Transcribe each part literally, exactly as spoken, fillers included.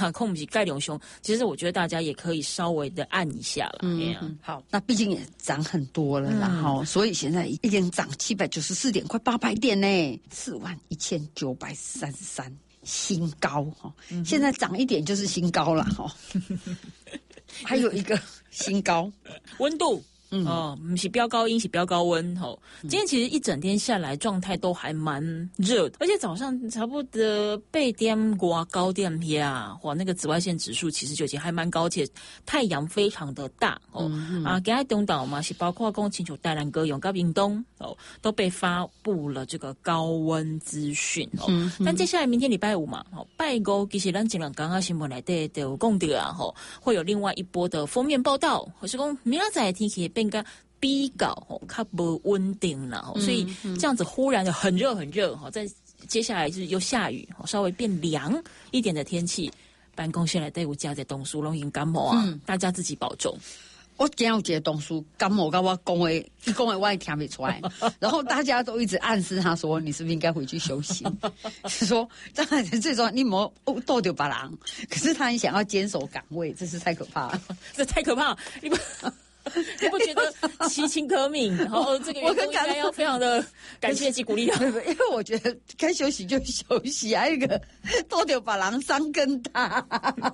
啊，空不是盖流胸，其实我觉得大家也可以稍微的按一下了。嗯， 嗯，好，那毕竟也涨很多了啦，哈、嗯，所以现在一天涨七百九十四点，快八百点呢，四万一千九百三十三，新高哈、嗯，现在涨一点就是新高了哈。还有一个新高， 温度。嗯哦，不是飙高音，是飙高温吼。今天其实一整天下来状态都还蛮热的，而且早上差不多八点多高点呀，哇，那个紫外线指数其实就已经还蛮高，且太阳非常的大哦。嗯嗯啊，今天东岛嘛是包括讲清楚台南高雄跟屏东哦，都被发布了这个高温资讯哦、嗯嗯。但接下来明天礼拜五嘛，哦，拜五其实咱今日刚刚新闻来的都有讲到啊，吼，会有另外一波的封面报道，或是讲明仔载天气变个比较吼较不稳定了、嗯，所以这样子忽然的很热很热哈，在接下来就是又下雨，稍微变凉一点的天气，办公室内都有加在东苏容易感冒啊、嗯，大家自己保重。 我今天有一个同事感冒，跟我讲话，他讲话我也听不出来，然后大家都一直暗示他说，你是不是应该回去休息？是说，当然最重要，你没逗丢把狼，可是他很想要坚守岗位，这是太可怕了， 这太可怕了，你不。你不觉得其情可悯？然后这个员工应该要非常的感谢及鼓励他， 因为我觉得该休息就休息，还有一个多丢把狼伤跟他，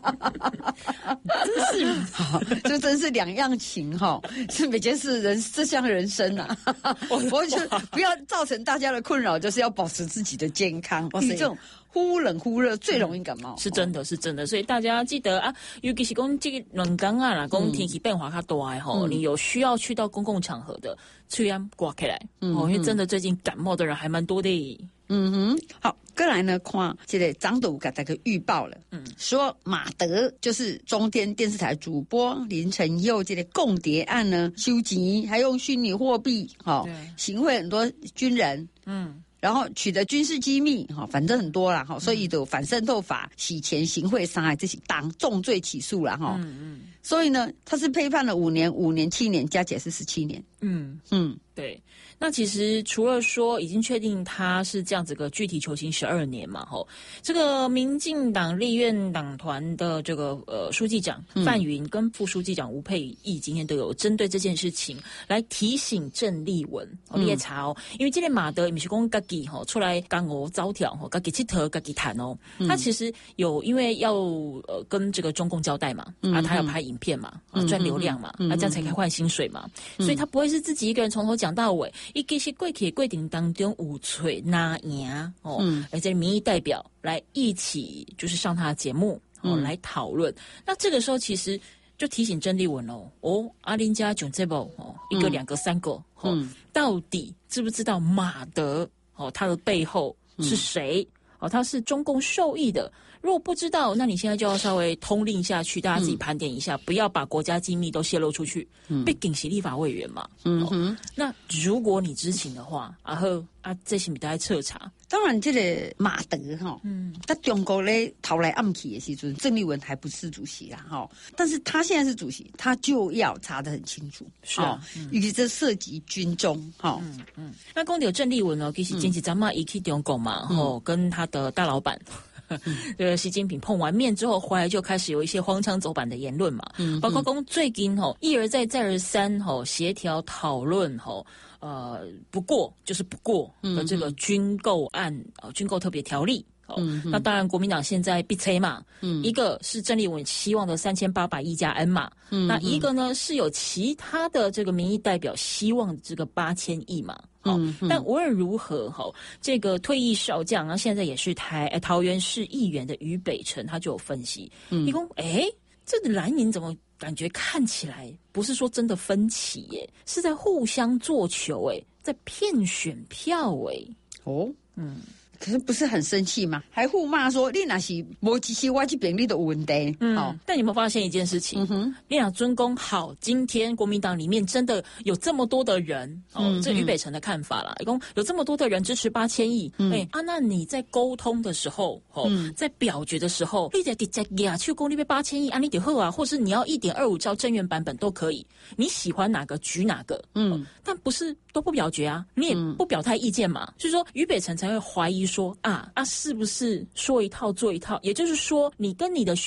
真是好，这真是两样情哈，是每件事人这项人生啊，我就不要造成大家的困扰，就是要保持自己的健康。你这种忽冷忽热最容易感冒、嗯， 是真的，是真的，所以大家记得啊，尤其是讲这个两天啊啦，讲天气变化较大的吼、嗯，你有需要去到公共场合的，吹安挂起来，嗯，因为真的最近感冒的人还蛮多的。 嗯哼，好，再来呢，看这个张董给大家预报了，嗯，说马德就是中天电视台主播林承佑这个共谍案呢，收集还用虚拟货币，哈、哦，行贿很多军人，嗯。然后取得军事机密，哈，反正很多啦，哈，所以有反渗透法、洗钱、行贿、伤害这些当重罪起诉啦，哈，嗯嗯，所以呢，他是被判了五年、五年、七年，加起来是十七年，嗯嗯， 对。那其实除了说已经确定他是这样子个具体求刑十二年嘛，吼，这个民进党立院党团的这个呃书记长范云跟副书记长吴佩益今天都有针对这件事情来提醒郑丽文，哦，你也查哦，因为今天马德不是讲自己吼出来江湖招条吼，自己佚佗自己谈哦，他其实有因为要呃跟这个中共交代嘛，啊，他要拍影片嘛，啊赚流量嘛，啊这样才可以换薪水嘛，所以他不会是自己一个人从头讲到尾。伊其实过去的过程当中有找那赢哦，嗯，而且民意代表来一起就是上他的节目哦、嗯、来讨论。那这个时候其实就提醒郑丽文哦，哦阿林家囧这部哦一个两个三个哦、嗯，到底知不知道马德哦他的背后是谁？嗯哦，他是中共受益的。如果不知道，那你现在就要稍微通令下去，大家自己盘点一下，嗯、不要把国家机密都泄露出去。嗯，毕竟是立法委员嘛。嗯哼、哦。那如果你知情的话，然后啊，这些你都要彻查。 当然，这个马德哈，嗯，在中国咧逃来暗去的时阵，郑丽文还不是主席啦，哈。但是他现在是主席，他就要查得很清楚。 是啊， 尤其这涉及军中，哈。 嗯嗯。那讲到郑丽文哦，其实前几天嘛，一去中国嘛，吼、嗯，跟他的大老板。呃，习近平碰完面之后回来就开始有一些荒腔走板的言论嘛，嗯，包括讲最近吼一而再再而三吼协调讨论吼，呃，不过就是不过的这个军购案，呃，军购特别条例。哦、嗯，那当然，国民党现在必催嘛，嗯，一个是郑丽文希望的三千八百亿加 N 嘛，嗯，那一个呢是有其他的这个民意代表希望的这个八千亿嘛，好、嗯嗯，但无论如何，哈，这个退役少将啊，现在也是台呃桃园市议员的于北辰，他就有分析，嗯，一共哎，这个蓝营怎么感觉看起来不是说真的分歧耶，是在互相做球哎，在骗选票哎， 哦，嗯。可是不是很生气吗？还互骂说你那是没支持我这边你的问题。 嗯，哦、但你有没有发现一件事情？嗯哼，你俩尊公好，今天国民党里面真的有这么多的人哦，嗯、这于北辰的看法啦，一共有这么多的人支持八千亿。嗯，哎啊，那你在沟通的时候，哦，嗯、在表决的时候，你在在亚去公那边八千亿啊，你就好啊，或是你要一点二五兆正院版本都可以，你喜欢哪个举哪个。嗯、哦，但不是都不表决啊，你也不表态意见嘛，所以说于北辰才会怀疑。说啊啊，是不是说一套做一套？也就是说，你跟你的